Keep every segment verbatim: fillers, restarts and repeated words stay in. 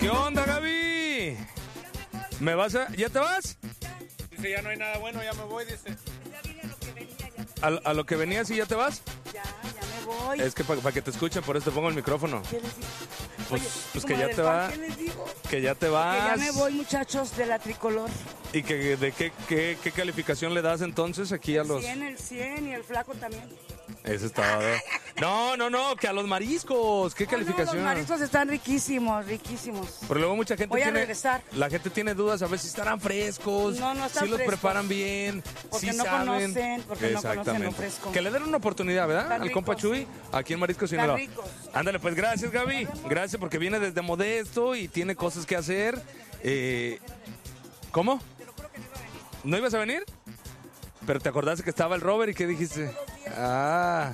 ¿Qué onda, Gaby? ¿Me vas a...? ¿Ya te vas? Dice, ya no hay nada bueno, ya me voy, dice. ¿A, a lo que venías y ya te vas? Ya, ya me voy. Es que para pa que te escuchen, por eso te pongo el micrófono. ¿Qué les digo? Pues, Oye, pues como que ya del te va. ¿Qué les digo? Que ya te vas. Que ya me voy, muchachos, de la tricolor. ¿Y que de qué, qué, qué calificación le das entonces aquí a los...? cien, el cien y el flaco también. Eso es todo. No, no, no, que a los mariscos. ¿Qué Oh, calificación? no, los mariscos están riquísimos, riquísimos. Pero luego mucha gente Voy a tiene... regresar. La gente tiene dudas a ver si estarán frescos. No, no están si los frescos. preparan bien. Porque si no saben. conocen, porque no conocen lo fresco. Que le den una oportunidad, ¿verdad? Están Al compa ricos, Chuy, sí. aquí en Mariscos Están Sinaloa. ricos. Ándale, pues gracias, Gaby. Gracias porque viene desde Modesto y tiene cosas que hacer. Eh, ¿Cómo? ¿No ibas a venir? Pero te acordaste que estaba el Robert y ¿qué dijiste? Ah.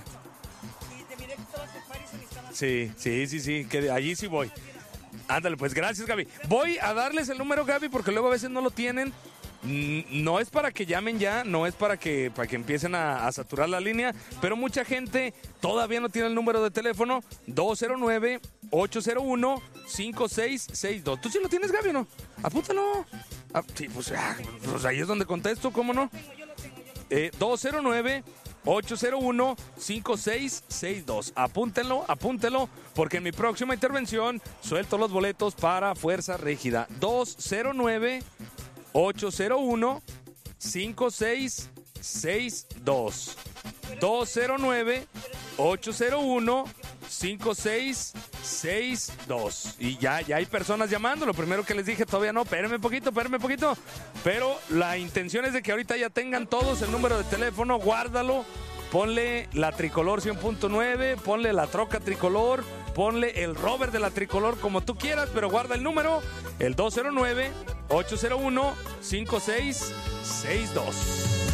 Sí, sí, sí, sí, que allí sí voy. Ándale, pues gracias, Gaby. Voy a darles el número, Gaby, porque luego a veces no lo tienen. No es para que llamen ya, no es para que, para que empiecen a, a saturar la línea, pero mucha gente todavía no tiene el número de teléfono dos cero nueve, ocho cero uno, cinco seis seis dos. ¿Tú sí lo tienes, Gaby, o no? Apúntalo. Ah, sí, pues, ah, pues ahí es donde contesto, ¿cómo no? Eh, dos cero nueve, ocho cero uno, cinco seis seis dos. Apúntenlo, apúntenlo, porque en mi próxima intervención suelto los boletos para Fuerza Régida. dos cero nueve, ocho cero uno, cinco seis seis dos. dos cero nueve, ocho cero uno, cinco seis seis dos. Y ya, ya hay personas llamando. Lo primero que les dije, todavía no, espérenme un poquito, espérenme un poquito. Pero la intención es de que ahorita ya tengan todos el número de teléfono, guárdalo. Ponle la Tricolor cien punto nueve, ponle la troca Tricolor, ponle el Robert de la Tricolor, como tú quieras, pero guarda el número, el dos cero nueve, ocho cero uno, cinco seis seis dos.